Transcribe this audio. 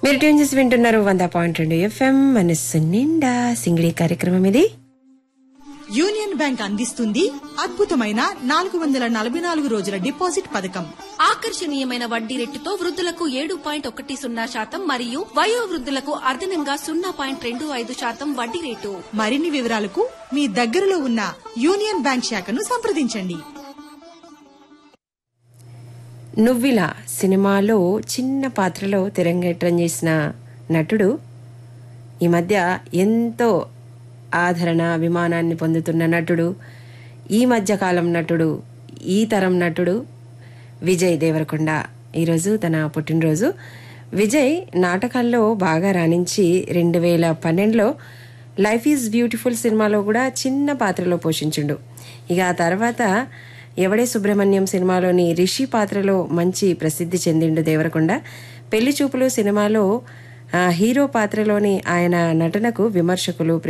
మీరు ట్యూన్ చేసి వింటున్నారు 100.2 FM మనస్సు నిండా సింగిడి కార్యక్రమం ఇది. యూనియన్ బ్యాంక్ అందిస్తుంది అద్భుతమైన 444 రోజుల డిపాజిట్ పథకం. ఆకర్షణీయమైన వడ్డీ రేటుతో వృద్ధులకు 7.10% మరియు వయో వృద్ధులకు అదనంగా 0.25% వడ్డీ రేటు. మరిన్ని వివరాలకు మీ దగ్గరలో ఉన్న యూనియన్ బ్యాంక్ శాఖను సంప్రదించండి. నువ్విలా సినిమాలో చిన్న పాత్రలో తెరంగేట్రం చేసిన నటుడు ఈ మధ్య ఎంతో ఆదరణ అభిమానాన్ని పొందుతున్న నటుడు, ఈ మధ్యకాలం నటుడు, ఈ తరం నటుడు విజయ్ దేవరకొండ. ఈరోజు తన పుట్టినరోజు. విజయ్ నాటకాల్లో బాగా రాణించి 2012లో లైఫ్ ఈజ్ బ్యూటిఫుల్ సినిమాలో కూడా చిన్న పాత్రలో పోషించిండు. ఇక ఆ తర్వాత ఎవడే సుబ్రహ్మణ్యం సినిమాలోని రిషి పాత్రలో మంచి ప్రసిద్ధి చెందిండు దేవరకొండ. పెళ్లి చూపులు సినిమాలో హీరో పాత్రలోని ఆయన నటనకు విమర్శకులు